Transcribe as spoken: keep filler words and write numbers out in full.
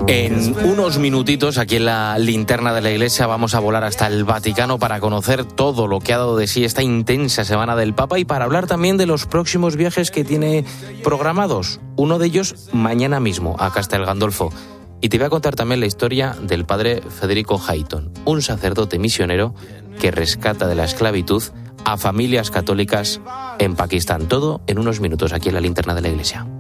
En unos minutitos, aquí en la linterna de la Iglesia, vamos a volar hasta el Vaticano para conocer todo lo que ha dado de sí esta intensa semana del Papa y para hablar también de los próximos viajes que tiene programados. Uno de ellos mañana mismo, a Castel Gandolfo. Y te voy a contar también la historia del padre Federico Hayton, un sacerdote misionero que rescata de la esclavitud a familias católicas en Pakistán. Todo en unos minutos, aquí en la linterna de la Iglesia.